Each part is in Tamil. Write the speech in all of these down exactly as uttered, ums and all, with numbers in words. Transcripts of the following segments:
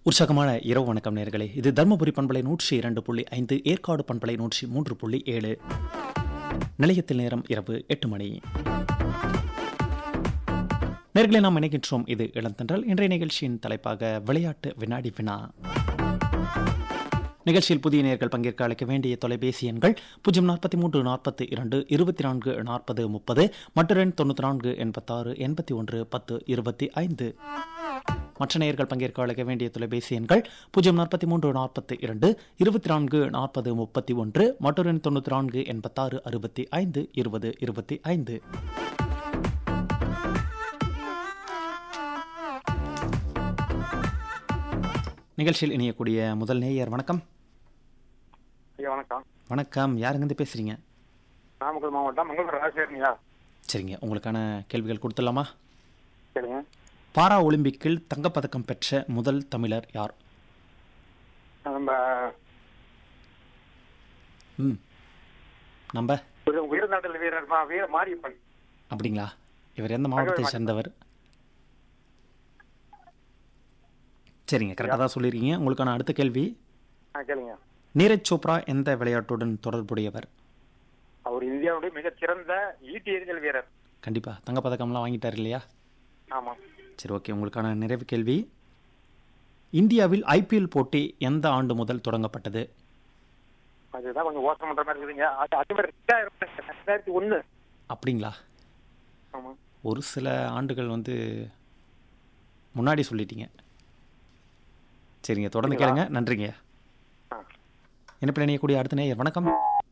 உற்சாகமான இரவு வணக்கம் நேயர்களே. இது தர்மபுரி பண்பலை நூற்றி இரண்டு புள்ளி ஐந்து, ஏற்காடு பண்பலை நூற்றி மூன்று புள்ளி ஏழு. நிலையத்தில் நேரம் இரவு எட்டு மணி. நேயர்களே, நாம் இணைகின்றோம். இது இளந்தன்றல். இன்றைய நிகழ்ச்சியின் தலைப்பாக விளையாட்டு வினாடி வினா. நிகழ்ச்சியில் புதிய நேயர்கள் பங்கேற்க அழைக்க வேண்டிய தொலைபேசி எண்கள் பூஜ்ஜியம் நாற்பத்தி மூன்று நாற்பத்தி இரண்டு இருபத்தி நான்கு நாற்பது முப்பது, மற்றொரு எண் தொண்ணூற்றி நான்கு எண்பத்தாறு எண்பத்தி ஒன்று பத்து இருபத்தி ஐந்து. மற்ற நேயர்கள் பங்கேற்க அழைக்க வேண்டிய தொலைபேசி எண்கள் பூஜ்ஜியம் நாற்பத்தி மூன்று நாற்பத்தி இரண்டு இருபத்தி நான்கு நாற்பது முப்பத்தி ஒன்று, மற்றொரு எண் தொண்ணூற்றி நான்கு எண்பத்தாறு அறுபத்தி ஐந்து இருபது இருபத்தி ஐந்து. நிகழ்ச்சியில் இணையக்கூடிய முதல் நேயர். வணக்கம். வணக்கம். வணக்கம். யாருங்கிருந்து பேசுறீங்க? நாமக்கல் மாவட்டம் மங்களூர் ராஜேஷ்யா. சரிங்க, உங்களுக்கான கேள்விகள் கொடுத்துடலாமா? சரிங்க. பாரா ஒலிம்பிக்கில் தங்கப்பதக்கம் பெற்ற முதல் தமிழர் யார்? நம்ம ம் நம்ம உயர்நாட்டில் வீரர் மா- வீர மாரியப்பன். அப்படிங்களா? இவர் எந்த மாவட்டத்தை சேர்ந்தவர்? சரிங்க, கரெக்டாக தான் சொல்லியிருக்கீங்க. உங்களுக்கான அடுத்த கேள்வி, ஆ, கேளுங்க. நீரஜ் சோப்ரா எந்த விளையாட்டுடன் தொடர்புடையவர்? அவர் இந்தியாவுடைய மிகச் சிறந்த ஈட்டி எறிதல் வீரர். கண்டிப்பாக தங்கப்பதக்கம்லாம் வாங்கிட்டார் இல்லையா? ஆமா. சரி, ஓகே. உங்களுக்கான நிறைவு கேள்வி, இந்தியாவில் ஐபிஎல் போட்டி எந்த ஆண்டு முதல் தொடங்கப்பட்டது? அதுதான் கொஞ்சம் ஓசம் பண்ற மாதிரி இருக்குதுங்க. அது அது மாதிரி ரெண்டாயிரம் ரெண்டாயிரத்தி ஒண்ணு. அப்படிங்களா? ஆமா. ஒரு சில ஆண்டுகள் வந்து முன்னாடி சொல்லிட்டீங்க. சரிங்க, தொடர்ந்து கேளுங்க. நன்றிங்க. ஆ. என்ன பிள்ளைக்கூடிய அடுத்த நேயர். வணக்கம்.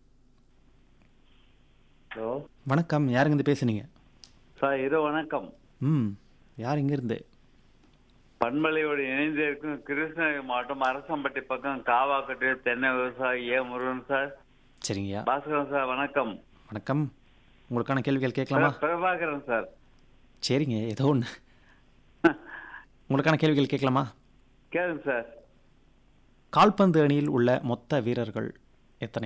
ஹலோ வணக்கம். யாருங்கிருந்து பேசுனீங்க? சார், இது வணக்கம். ம் யார் இங்கிருந்து? பண்பலையோடு இணைந்து இருக்கும் கிருஷ்ணகிரி மாவட்டம் அரசம்பட்டி பக்கம் காவாக்கட்டு தென்னை விவசாயி ஏ முருகன் சார். சரிங்கய்யா. பாஸ்கரன் சார், வணக்கம். வணக்கம். உங்களுக்கான கேள்விகள் கேட்கலாமா? பிரபாகரன் சார். சரிங்க, ஏதோ ஒன்று. உங்களுக்கான கேள்விகள் கேட்கலாமா? கேளுங்க சார். கால்பந்து அணியில் உள்ள மொத்த வீரர்கள் எத்தனை?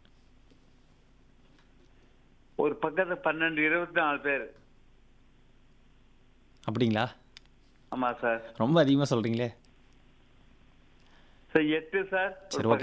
ஒரு பக்கத்து பன்னெண்டு இருபத்தி நாலு பேர். அப்படிங்களா? ஆமா சார். ரொம்ப அதிகமாக சொல்கிறீங்களே. சார் எட்டு சார். சரி, ஓகே.